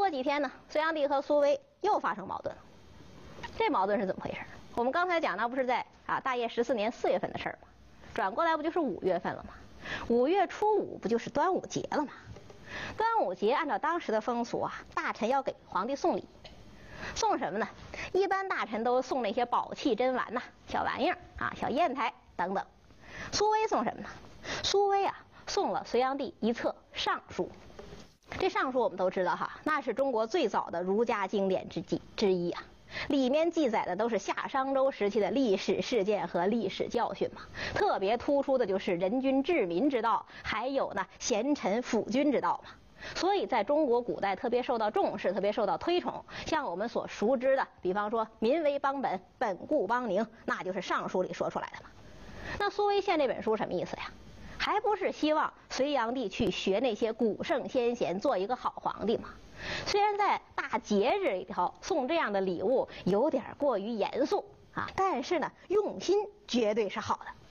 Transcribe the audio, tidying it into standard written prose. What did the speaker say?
过几天呢，隋炀帝和苏威又发生矛盾了。这矛盾是怎么回事？我们刚才讲到，不是在大业14年4月份的事儿吗？转过来不就是5月份了吗？5月初5不就是端午节了吗？端午节按照当时的风俗大臣要给皇帝送礼，送什么呢？一般大臣都送那些宝器珍玩小玩意儿小砚台等等。苏威送什么呢？苏威送了隋炀帝一册尚书。这尚书我们都知道那是中国最早的儒家经典之一里面记载的都是夏商周时期的历史事件和历史教训嘛，特别突出的就是人君治民之道，还有贤臣辅君之道嘛。所以在中国古代特别受到重视，特别受到推崇。像我们所熟知的，比方说民为邦本，本固邦宁，那就是尚书里说出来的嘛。那苏威献这本书什么意思呀？还不是希望隋炀帝去学那些古圣先贤，做一个好皇帝嘛。虽然在大节日里头送这样的礼物有点过于严肃但是呢，用心绝对是好的。